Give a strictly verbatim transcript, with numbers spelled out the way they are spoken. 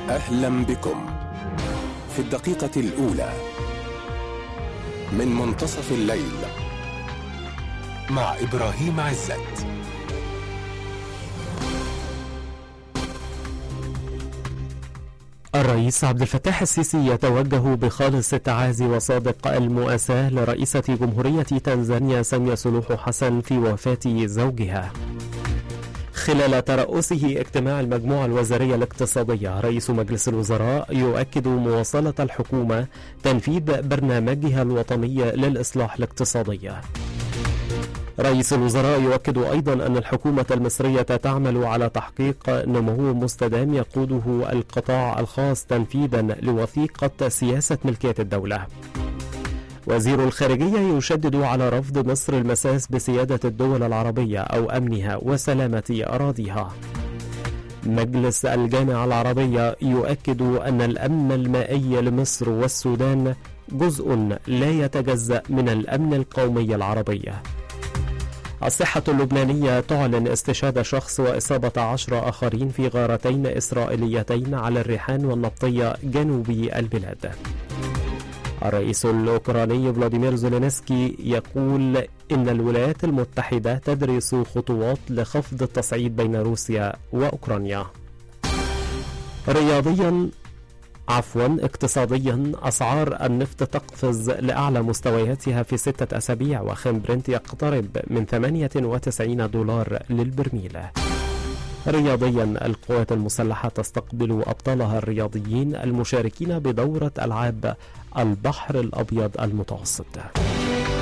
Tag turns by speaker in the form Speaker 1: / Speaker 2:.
Speaker 1: أهلا بكم في الدقيقة الأولى من منتصف الليل مع إبراهيم عزت.
Speaker 2: الرئيس عبد الفتاح السيسي يتوجه بخالص التعازي وصادق المؤاساة لرئيسة جمهورية تنزانيا سامية سلوحو حسن في وفاة زوجها. خلال ترأسه اجتماع المجموعة الوزارية الاقتصادية، رئيس مجلس الوزراء يؤكد مواصلة الحكومة تنفيذ برنامجها الوطني للإصلاح الاقتصادي. رئيس الوزراء يؤكد أيضا أن الحكومة المصرية تعمل على تحقيق نمو مستدام يقوده القطاع الخاص تنفيذا لوثيقة سياسة ملكية الدولة. وزير الخارجية يشدد على رفض مصر المساس بسيادة الدول العربية أو أمنها وسلامة أراضيها. مجلس الجامعة العربية يؤكد أن الأمن المائي لمصر والسودان جزء لا يتجزأ من الأمن القومي العربي. الصحة اللبنانية تعلن استشهاد شخص وإصابة عشر آخرين في غارتين إسرائيليتين على الريحان والنبطية جنوبي البلاد. الرئيس الأوكراني فلاديمير زيلينسكي يقول إن الولايات المتحدة تدرس خطوات لخفض التصعيد بين روسيا وأوكرانيا. رياضيا عفوا اقتصاديا، أسعار النفط تقفز لأعلى مستوياتها في ستة أسابيع، وخام برنت يقترب من ثمانية وتسعين دولار للبرميل. رياضيا، القوات المسلحة تستقبل أبطالها الرياضيين المشاركين بدورة ألعاب البحر الأبيض المتوسط.